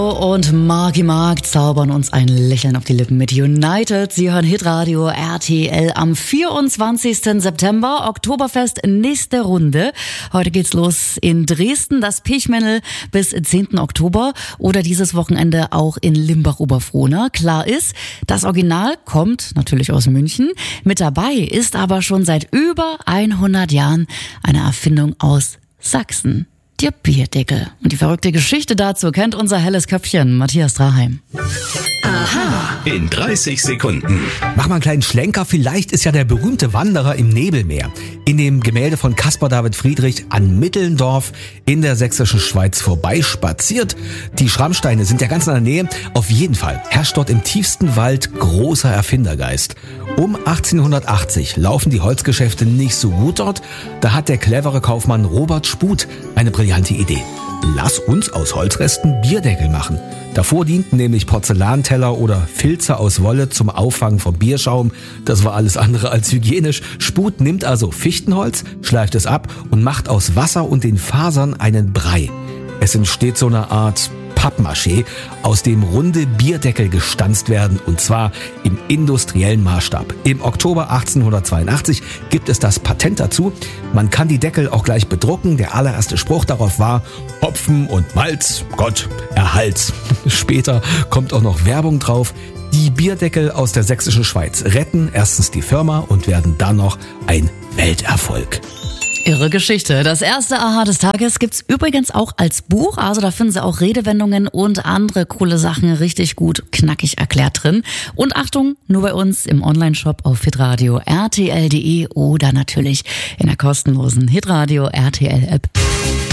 Und Marky Mark zaubern uns ein Lächeln auf die Lippen mit United. Sie hören Hitradio RTL am 24. September. Oktoberfest, nächste Runde. Heute geht's los in Dresden, das Pechmännel bis 10. Oktober oder dieses Wochenende auch in Limbach-Oberfrohna. Klar ist, das Original kommt natürlich aus München. Mit dabei ist aber schon seit über 100 Jahren eine Erfindung aus Sachsen. Der Bierdeckel. Und die verrückte Geschichte dazu kennt unser helles Köpfchen, Matthias Draheim. Aha. In 30 Sekunden. Mach mal einen kleinen Schlenker. Vielleicht ist ja der berühmte Wanderer im Nebelmeer in dem Gemälde von Caspar David Friedrich an Mittelndorf in der sächsischen Schweiz vorbeispaziert. Die Schrammsteine sind ja ganz in der Nähe. Auf jeden Fall herrscht dort im tiefsten Wald großer Erfindergeist. Um 1880 laufen die Holzgeschäfte nicht so gut dort. Da hat der clevere Kaufmann Robert Sput eine brillante Idee. Lass uns aus Holzresten Bierdeckel machen. Davor dienten nämlich Porzellanteller oder Filze aus Wolle zum Auffangen von Bierschaum. Das war alles andere als hygienisch. Sput nimmt also Fichtenholz, schleift es ab und macht aus Wasser und den Fasern einen Brei. Es entsteht so eine Art Pappmaché, aus dem runde Bierdeckel gestanzt werden, und zwar im industriellen Maßstab. Im Oktober 1882 gibt es das Patent dazu. Man kann die Deckel auch gleich bedrucken. Der allererste Spruch darauf war: Hopfen und Malz, Gott erhalt's. Später kommt auch noch Werbung drauf. Die Bierdeckel aus der sächsischen Schweiz retten erstens die Firma und werden dann noch ein Welterfolg. Irre Geschichte. Das erste Aha des Tages gibt's übrigens auch als Buch. Also da finden Sie auch Redewendungen und andere coole Sachen richtig gut knackig erklärt drin. Und Achtung, nur bei uns im Onlineshop auf hitradio rtl.de oder natürlich in der kostenlosen Hitradio RTL App.